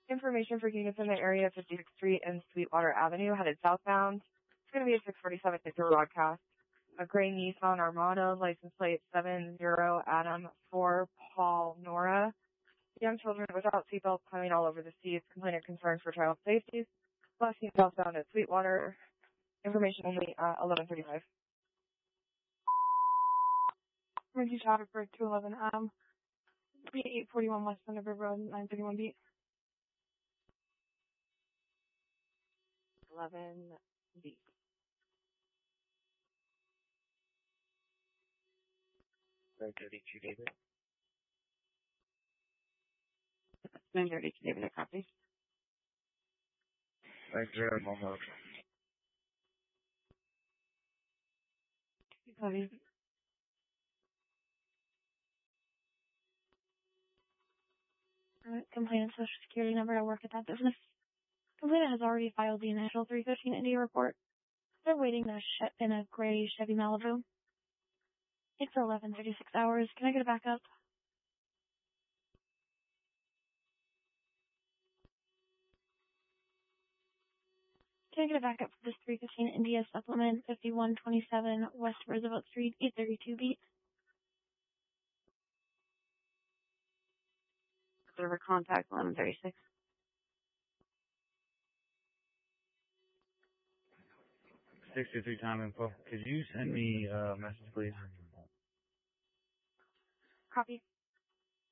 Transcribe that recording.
Information for units in the area of 56th Street and Sweetwater Avenue headed southbound. It's going to be a 6:47 broadcast. A gray Nissan Armada, license plate 70 Adam 4 Paul Nora. Young children without seatbelts climbing all over the seats. Complainant concerns for child safety. Last seen southbound at Sweetwater. Information only 11:35. Emergency traffic break 211 Adam. 841 West Thunderbird Road, 931 beat. 11 beat. Very 32 David. 932 David, a copy. Thank you, Momo. Copy. Complainant social security number to work at that business. Complainant has already filed the initial 315 India report. They're waiting in a gray Chevy Malibu. It's 11:36 hours. Can I get a backup? Can I get a backup for this 315 India supplement 5127 West Roosevelt Street, 832 beat? Server contact 1136. Time info. Could you send me a message, please? Copy.